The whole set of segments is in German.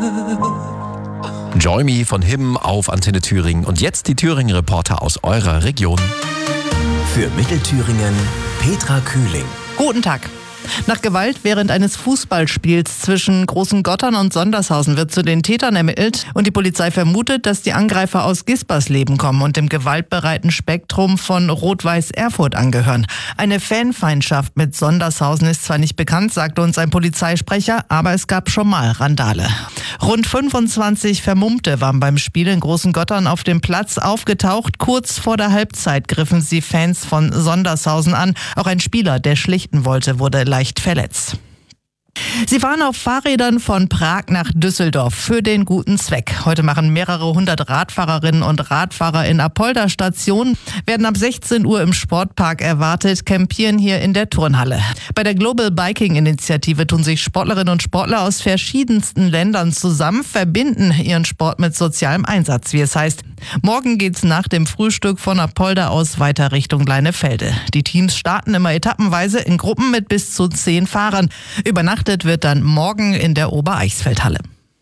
Join Me von Him auf Antenne Thüringen. Und jetzt die Thüringen-Reporter aus eurer Region. Für Mittelthüringen Petra Kühling. Guten Tag. Nach Gewalt während eines Fußballspiels zwischen Großengottern und Sondershausen wird zu den Tätern ermittelt und die Polizei vermutet, dass die Angreifer aus Gispersleben kommen und dem gewaltbereiten Spektrum von Rot-Weiß Erfurt angehören. Eine Fanfeindschaft mit Sondershausen ist zwar nicht bekannt, sagte uns ein Polizeisprecher, aber es gab schon mal Randale. Rund 25 Vermummte waren beim Spiel in Großengottern auf dem Platz aufgetaucht. Kurz vor der Halbzeit griffen sie Fans von Sondershausen an. Auch ein Spieler, der schlichten wollte, wurde leicht verletzt. Sie fahren auf Fahrrädern von Prag nach Düsseldorf für den guten Zweck. Heute machen mehrere hundert Radfahrerinnen und Radfahrer in Apolda Station, werden ab 16 Uhr im Sportpark erwartet, campieren hier in der Turnhalle. Bei der Global Biking Initiative tun sich Sportlerinnen und Sportler aus verschiedensten Ländern zusammen, verbinden ihren Sport mit sozialem Einsatz, wie es heißt. Morgen geht's nach dem Frühstück von Apolda aus weiter Richtung Leinefelde. Die Teams starten immer etappenweise in Gruppen mit bis zu 10 Fahrern. Übernachtet wird dann morgen in der Obereichsfeldhalle.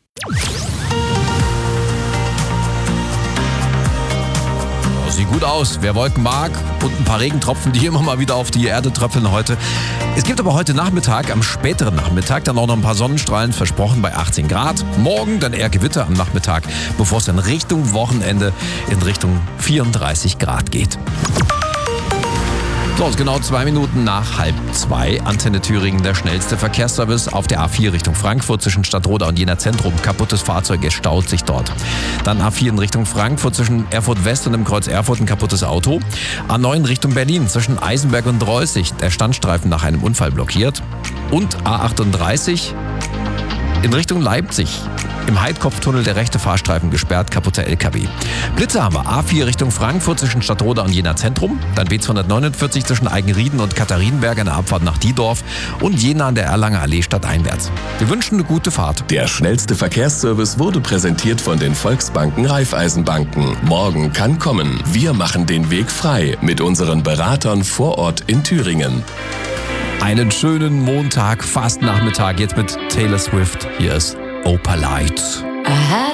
Sieht gut aus, wer Wolken mag und ein paar Regentropfen, die immer mal wieder auf die Erde tröpfeln heute. Es gibt aber heute Nachmittag, am späteren Nachmittag, dann auch noch ein paar Sonnenstrahlen versprochen bei 18 Grad. Morgen dann eher Gewitter am Nachmittag, bevor es dann Richtung Wochenende in Richtung 34 Grad geht. So, es ist genau 2 Minuten nach 1:30. Antenne Thüringen, der schnellste Verkehrsservice auf der A4 Richtung Frankfurt zwischen Stadtroda und Jena Zentrum. Kaputtes Fahrzeug, es staut sich dort. Dann A4 in Richtung Frankfurt zwischen Erfurt West und dem Kreuz Erfurt ein kaputtes Auto. A9 Richtung Berlin zwischen Eisenberg und Reußig, der Standstreifen nach einem Unfall blockiert. Und A38 in Richtung Leipzig. Im Heidkopftunnel der rechte Fahrstreifen gesperrt, kaputter LKW. Blitze haben wir. A4 Richtung Frankfurt zwischen Stadtroda und Jena Zentrum. Dann B249 zwischen Eigenrieden und Katharinenberg eine Abfahrt nach Diedorf. Und Jena an der Erlanger Allee stadteinwärts. Wir wünschen eine gute Fahrt. Der schnellste Verkehrsservice wurde präsentiert von den Volksbanken Raiffeisenbanken. Morgen kann kommen. Wir machen den Weg frei mit unseren Beratern vor Ort in Thüringen. Einen schönen Montag, fast Nachmittag, jetzt mit Taylor Swift. Hier ist Opalite.